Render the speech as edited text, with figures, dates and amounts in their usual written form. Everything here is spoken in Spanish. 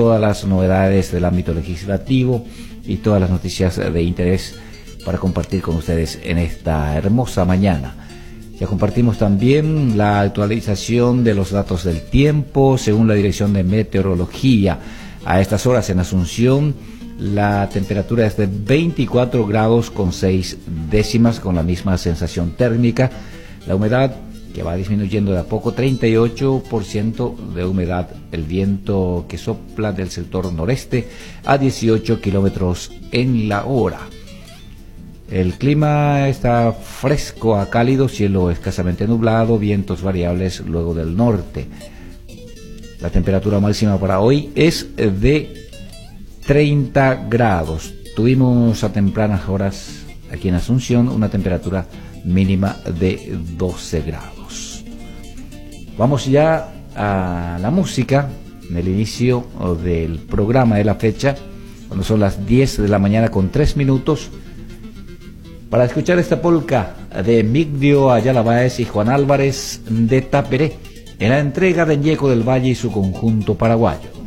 todas las novedades del ámbito legislativo y todas las noticias de interés para compartir con ustedes en esta hermosa mañana. Ya compartimos también la actualización de los datos del tiempo según la Dirección de Meteorología. A estas horas en Asunción la temperatura es de 24 grados con 6 décimas con la misma sensación térmica. La humedad que va disminuyendo de a poco, 38% de humedad. El viento que sopla del sector noreste a 18 kilómetros en la hora. El clima está fresco a cálido, cielo escasamente nublado, vientos variables luego del norte. La temperatura máxima para hoy es de 30 grados. Tuvimos a tempranas horas aquí en Asunción una temperatura mínima de 12 grados. Vamos ya a la música en el inicio del programa de la fecha, cuando son las 10 de la mañana con 3 minutos. Para escuchar esta polca de Migdio Ayala Báez y Juan Álvarez de Taperé, en la entrega de Ñeco del Valle y su conjunto paraguayo.